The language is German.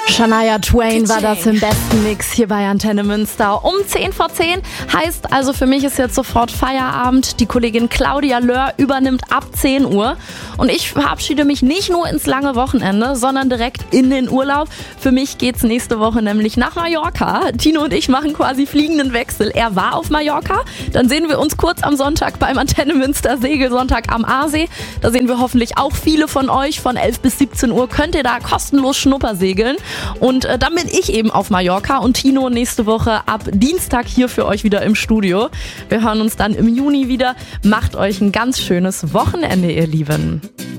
Shania Twain war das im besten Mix hier bei Antenne Münster. Um 10:10 heißt also für mich ist jetzt sofort Feierabend. Die Kollegin Claudia Löhr übernimmt ab 10 Uhr. Und ich verabschiede mich nicht nur ins lange Wochenende, sondern direkt in den Urlaub. Für mich geht's nächste Woche nämlich nach Mallorca. Tino und ich machen quasi fliegenden Wechsel. Er war auf Mallorca, dann sehen wir uns kurz am Sonntag beim Antenne Münster Segelsonntag am Aasee. Da sehen wir hoffentlich auch viele von euch. Von 11 bis 17 Uhr könnt ihr da kostenlos Schnuppersegeln. Und dann bin ich eben auf Mallorca und Tino nächste Woche ab Dienstag hier für euch wieder im Studio. Wir hören uns dann im Juni wieder. Macht euch ein ganz schönes Wochenende, ihr Lieben.